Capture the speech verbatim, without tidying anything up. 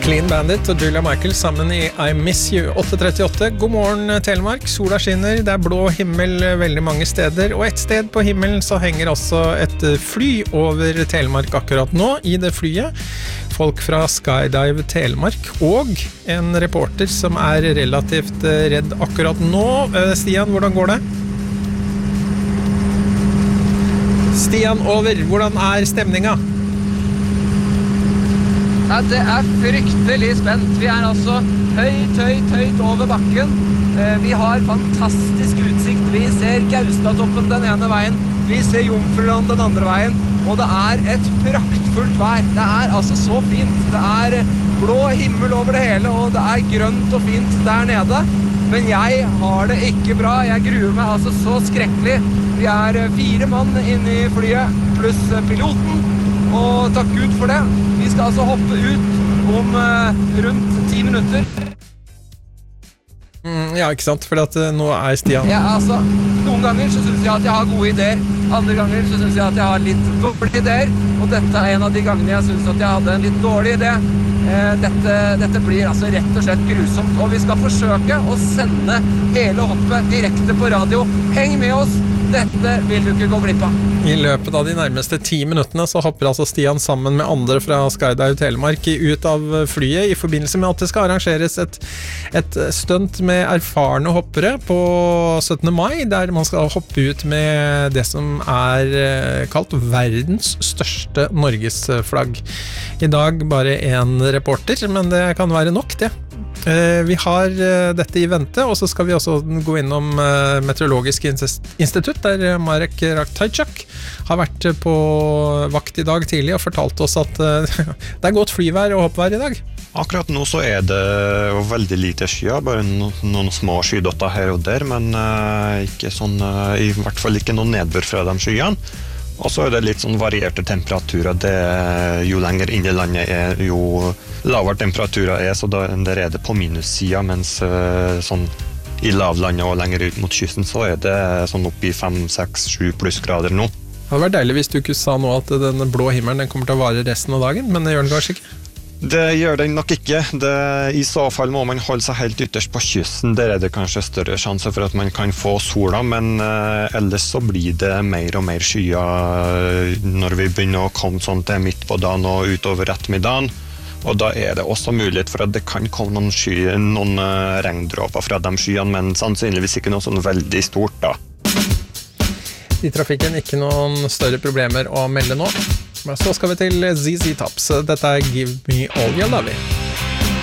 Clean Bandit og Julia Michaels sammen i I Miss You. åtte trettiåtte. God morgen Telemark, sola skinner, det er blå himmel veldig mange steder, og et sted på himmelen så henger også et fly over Telemark akkurat nå. I det flyet folk fra Skydive Telemark og en reporter som er relativt redd akkurat nå. Stian, hvordan går det? Stian over, hvordan er stemninga? Ja, det er fryktelig spent. Vi er altså høyt, høyt, høyt over bakken. Vi har fantastisk utsikt. Vi ser Gaustatoppen den ene veien. Vi ser Jomfruland den andre veien. Og det er et praktfullt vær. Det er altså så fint. Det er blå himmel over det hele, og det er grønt og fint der nede. Men jeg har det ikke bra. Jeg gruer meg altså så skrekkelig. Vi er fire mann inne i flyet, pluss piloten. Og takk Gud for det. Vi skal altså hoppe ut om uh, rundt ti minutter. Mm, ja, ikke sant? For at, uh, nå er Stian... Ja, altså, noen ganger så synes jeg at jeg har gode ideer. Andre ganger så synes jeg at jeg har litt dårlige ideer. Og dette er en av de gangene jeg synes at jeg hadde en litt dårlig idé. Eh, dette, dette blir altså rett og slett grusomt. Og vi skal forsøke å sende hele hoppet direkte på radio. Heng med oss! Dette vil du ikke gå glipp av. I løpet av de nærmeste ti minuttene så hopper altså Stian sammen med andre fra Skydive Telemark ut av flyet i forbindelse med at det skal arrangeres et, et stunt med erfarne hoppere på syttende mai, der man skal hoppe ut med det som er kalt verdens største norgesflagg. I dag bare en reporter, men det kan være nok det. Vi har dette i vente, og så skal vi også gå innom Meteorologisk institutt, der Marek Ratajczak har vært på vakt i dag tidlig og fortalt oss at det er godt flyvær og hoppvær i dag. Akkurat nå så er det veldig lite skyer, bare noen små skydotter her og der, men ikke sånn, i hvert fall ikke noen nedbør fra de skyene. Og så er det litt sånn varierte temperaturer. Det, jo lenger inn i landet er, jo lavere temperaturer er, så da der er det på minussida, mens sånn i lavlandet og lenger ut mot kysten så er det sånn opp i fem, seks, sju plussgrader nå. Det hadde vært deilig hvis du ikke sa nå at den blå himmelen den kommer til å vare resten av dagen, men det gjør den kanskje ikke. Det gjør den nok ikke. Det, I så fall må man holde seg helt ytterst på kysten. Der er det kanskje større sjanse for at man kan få sola, men eh, ellers så blir det mer og mer skyer når vi begynner å komme sånn til midt på dagen og utover ettermiddagen. Og da er det også mulighet for at det kan komme noen, sky, noen regndråper fra de skyene, men sannsynligvis ikke noe sånn veldig stort da. I trafikken ikke noen større problemer å melde nå. Men så skal vi til Z Z Tops. Dette er Give Me All Your Loving.